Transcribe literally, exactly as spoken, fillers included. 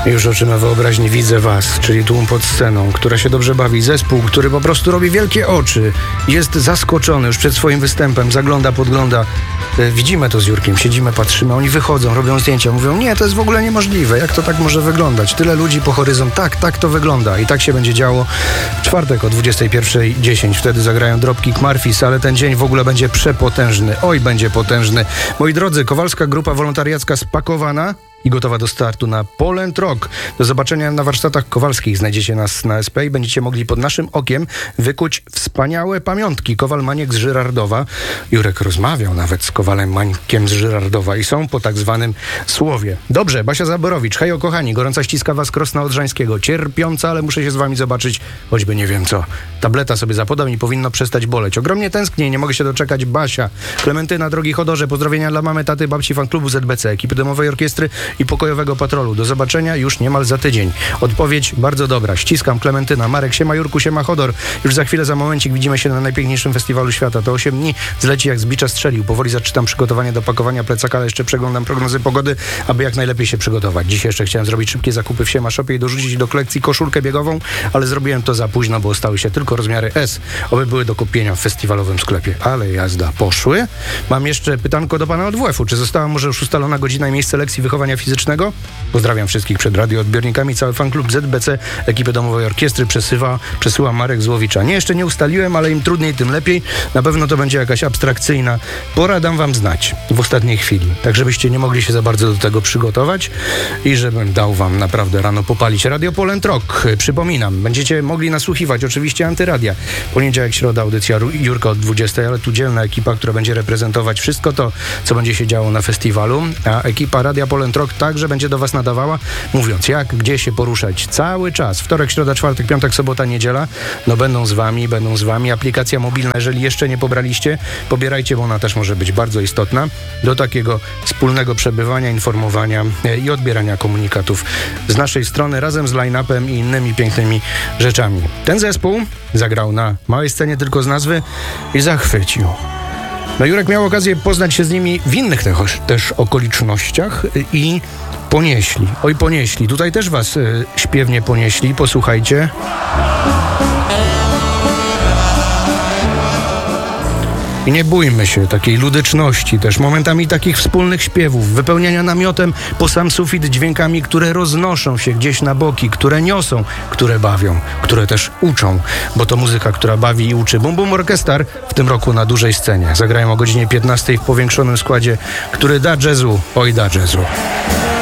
Już oczyma wyobraźni widzę was, czyli tłum pod sceną, która się dobrze bawi, zespół, który po prostu robi wielkie oczy, jest zaskoczony już przed swoim występem, zagląda, podgląda. Widzimy to z Jurkiem, siedzimy, patrzymy, oni wychodzą, robią zdjęcia, mówią, nie, to jest w ogóle niemożliwe, jak to tak może wyglądać? Tyle ludzi po horyzont, tak, tak to wygląda i tak się będzie działo w czwartek o dwudziestej pierwszej dziesięć. Wtedy zagrają Dropkick Murphys, ale ten dzień w ogóle będzie przepotężny, oj, będzie potężny. Moi drodzy, Kowalska Grupa Wolontariacka spakowana i gotowa do startu na Poland Rock. Do zobaczenia na warsztatach kowalskich. Znajdziecie nas na S P i będziecie mogli pod naszym okiem wykuć wspaniałe pamiątki. Kowal Maniek z Żyrardowa. Jurek rozmawiał nawet z Kowalem Mańkiem z Żyrardowa i są po tak zwanym słowie. Dobrze, Basia Zaborowicz. Hejo kochani, gorąca ściska was Krosna Odrzańskiego. Cierpiąca, ale muszę się z wami zobaczyć, choćby nie wiem co. Tableta sobie zapodam i powinno przestać boleć. Ogromnie tęsknię, nie mogę się doczekać. Basia. Klementyna, drogi Chodorze, pozdrowienia dla mamy, taty, babci, fanklubu Z B C, ekipy domowej orkiestry i pokojowego patrolu. Do zobaczenia już niemal za tydzień. Odpowiedź bardzo dobra. Ściskam, Klementyna. Marek, siema Jurku, siema Chodor. Już za chwilę, za momencik widzimy się na najpiękniejszym festiwalu świata. To osiem dni zleci jak z bicza strzelił. Powoli zaczynam przygotowanie do pakowania plecaka, ale jeszcze przeglądam prognozy pogody, aby jak najlepiej się przygotować. Dzisiaj jeszcze chciałem zrobić szybkie zakupy w Siema Shopie i dorzucić do kolekcji koszulkę biegową, ale zrobiłem to za późno, bo stały się tylko rozmiary S. Oby były do kupienia w festiwalowym sklepie. Ale jazda. Poszły. Mam jeszcze pytanko do pana od W F-u. Czy została może już ustalona godzina i miejsce lekcji wychowania fizycznego? Pozdrawiam wszystkich przed radioodbiornikami. Cały fanklub Z B C, ekipę domowej orkiestry przesyła, przesyła Marek Złowicza. Nie, jeszcze nie ustaliłem, ale im trudniej, tym lepiej. Na pewno to będzie jakaś abstrakcyjna pora. Dam wam znać w ostatniej chwili. Tak, żebyście nie mogli się za bardzo do tego przygotować i żebym dał wam naprawdę rano popalić. Radio Poland Rock. Przypominam, będziecie mogli nasłuchiwać oczywiście Antyradia. Poniedziałek, środa, audycja Jurka od dwudziestej, ale tu dzielna ekipa, która będzie reprezentować wszystko to, co będzie się działo na festiwalu. A ekipa Radia Poland Rock także będzie do was nadawała, mówiąc jak, gdzie się poruszać cały czas. Wtorek, środa, czwartek, piątek, sobota, niedziela. No będą z wami, będą z wami. Aplikacja mobilna, jeżeli jeszcze nie pobraliście, pobierajcie, bo ona też może być bardzo istotna do takiego wspólnego przebywania, informowania i odbierania komunikatów z naszej strony razem z line-upem i innymi pięknymi rzeczami. Ten zespół zagrał na małej scenie tylko z nazwy i zachwycił. No Jurek miał okazję poznać się z nimi w innych te, też okolicznościach i ponieśli. Oj, ponieśli. Tutaj też was y, śpiewnie ponieśli. Posłuchajcie. I nie bójmy się takiej ludyczności, też momentami takich wspólnych śpiewów, wypełniania namiotem po sam sufit dźwiękami, które roznoszą się gdzieś na boki, które niosą, które bawią, które też uczą, bo to muzyka, która bawi i uczy. Bum Bum Orchestra w tym roku na dużej scenie. Zagrają o godzinie piętnastej w powiększonym składzie, który da jazzu, oj da jazzu.